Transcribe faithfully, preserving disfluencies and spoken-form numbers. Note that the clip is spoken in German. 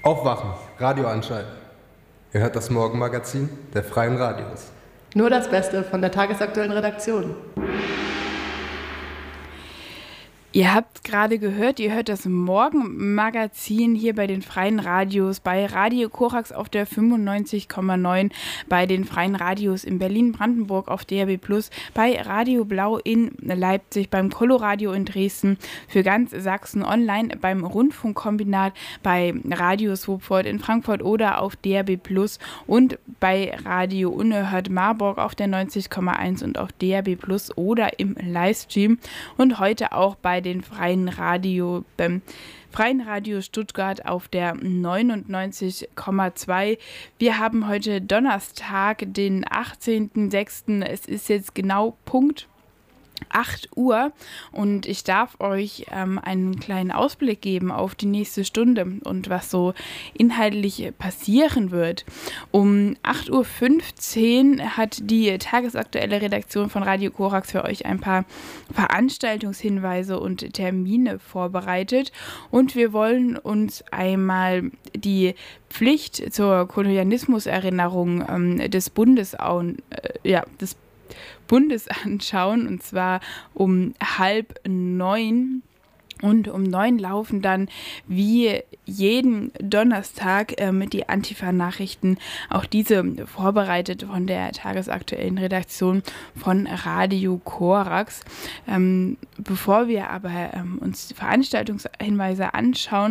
Aufwachen, Radio anschalten. Ihr hört das Morgenmagazin der Freien Radios. Nur das Beste von der tagesaktuellen Redaktion. Ihr habt gerade gehört, ihr hört das Morgenmagazin hier bei den Freien Radios, bei Radio Korax auf der fünfundneunzig Komma neun, bei den Freien Radios in Berlin-Brandenburg auf D A B plus, bei Radio Blau in Leipzig, beim Coloradio in Dresden, für ganz Sachsen online, beim Rundfunkkombinat, bei Radio Swopford in Frankfurt oder auf D A B plus und bei Radio Unerhört Marburg auf der neunzig Komma eins und auf D A B plus oder im Livestream und heute auch bei den Freien Radio, beim Freien Radio Stuttgart auf der neunundneunzig Komma zwei. Wir haben heute Donnerstag, den achtzehnten sechsten Es ist jetzt genau Punkt acht Uhr und ich darf euch ähm, einen kleinen Ausblick geben auf die nächste Stunde und was so inhaltlich passieren wird. Um acht Uhr fünfzehn hat die tagesaktuelle Redaktion von Radio Korax für euch ein paar Veranstaltungshinweise und Termine vorbereitet und wir wollen uns einmal die Pflicht zur Kolonialismuserinnerung ähm, des Bundes, äh, ja, des Bundes anschauen, und zwar um halb neun. Und um neun laufen dann wie jeden Donnerstag ähm, die Antifa-Nachrichten, auch diese vorbereitet von der tagesaktuellen Redaktion von Radio Korax. Ähm, bevor wir aber ähm, uns die Veranstaltungshinweise anschauen,